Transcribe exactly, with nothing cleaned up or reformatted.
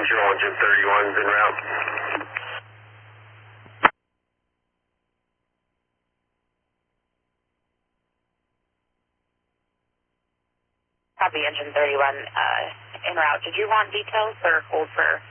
zero engine thirty-one's en route. Copy, engine thirty-one uh, en route. Did you want details or hold for